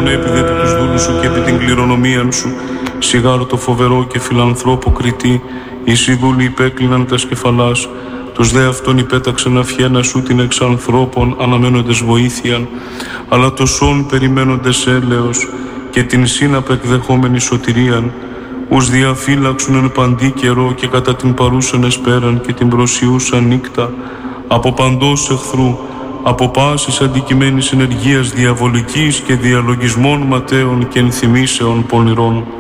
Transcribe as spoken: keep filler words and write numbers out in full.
επιδέτει τους δούλους σου και επί την κληρονομίαν σου. Σιγάρο το φοβερό και φιλανθρώπο κριτή, οι σύδουλοι υπέκλειναν τα σκεφαλάς. Τους δε αυτόν υπέταξαν αυχένα σου την εξ ανθρώπων αναμένοντες βοήθειαν, αλλά το σόν περιμένοντες έλεος και την σύναπ εκδεχόμενη σωτηρίαν. Ους διαφύλαξουν εν παντή καιρό και κατά την παρούσαν εσπέραν και την προσιούσαν νύκτα, από παντός εχθρού, από πάσης αντικειμένης ενεργείας διαβολικής και διαλογισμών ματέων και ενθυμήσεων πονηρών.